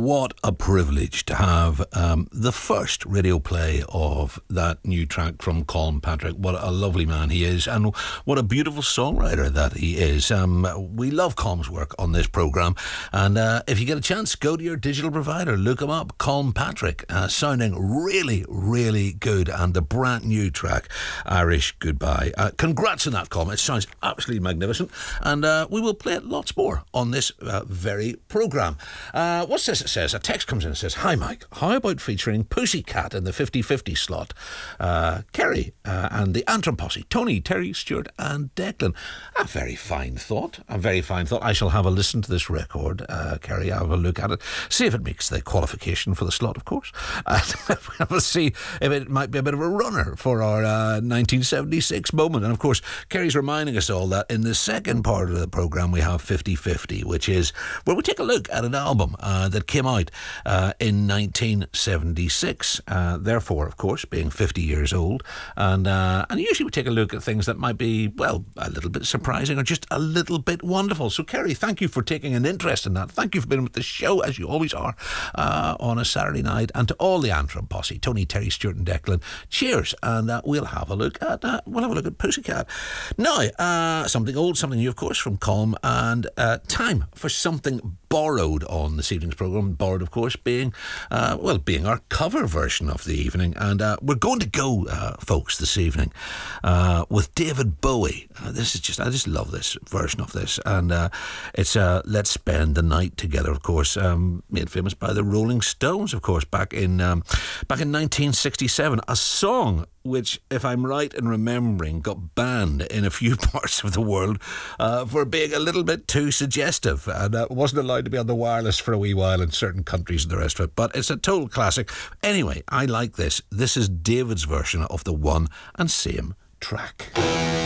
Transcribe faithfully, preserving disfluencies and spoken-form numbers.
what a privilege to have um, the first radio play of that new track from Colm Patrick. What a lovely man he is, and what a beautiful songwriter that he is. Um, we love Colm's work on this programme, and uh, if you get a chance, go to your digital provider, look him up. Colm Patrick, uh, sounding really, really good, and the brand new track, Irish Goodbye. Uh, congrats on that, Colm. It sounds absolutely magnificent, and uh, we will play it lots more on this uh, very programme. Uh, what's this it says? A text comes in and says, "Hi Mike, how about featuring Pussycat in the fifty-fifty slot? Uh, Kerry uh, and the Antrim Posse, Tony, Terry, Stuart and Declan." A very fine thought, a very fine thought. I shall have a listen to this record, uh, Kerry, I'll have a look at it, see if it makes the qualification for the slot, of course. And we'll see if it might be a bit of a runner for our uh, nineteen seventy-six moment. And of course, Kerry's reminding us all that in the second part of the programme we have fifty-fifty, which is where we take a look at an album uh, that came out uh, in nineteen seventy-six, uh, therefore, of course, being fifty years old. And uh, and usually we take a look at things that might be, well, a little bit surprising or just a little bit wonderful. So, Kerry, thank you for taking an interest in that. Thank you for being with the show, as you always are, uh, on a Saturday night. And to all the Antrim Posse, Tony, Terry, Stuart and Declan, cheers. And uh, we'll have a look at uh, we'll have a look at Pussycat. Now, uh, something old, something new, of course, from Colm, and uh, time for something borrowed on this evening's programme. Borrowed, of course, being uh, well, being our cover version of the evening. And uh, we're going to go, uh, folks, this evening uh, with David Bowie. Uh, this is just, I just love this version of this, and uh, it's uh, "Let's Spend the Night Together," of course, um, made famous by the Rolling Stones, of course, back in um, back in nineteen sixty-seven. A song which, if I'm right in remembering, got banned in a few parts of the world uh, for being a little bit too suggestive, and uh, wasn't allowed to be on the wireless for a wee while in certain countries and the rest of it. But it's a total classic. Anyway, I like this. This is David's version of the one and same track.